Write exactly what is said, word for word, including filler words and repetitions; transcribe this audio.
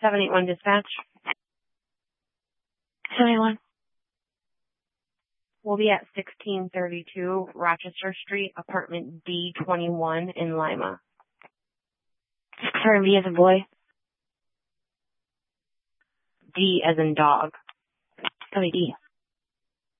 seven eight one dispatch. seven eight one. We'll be at sixteen thirty-two Rochester Street, apartment D twenty-one in Lima. Sorry, B as a boy. D as in dog. Okay, D.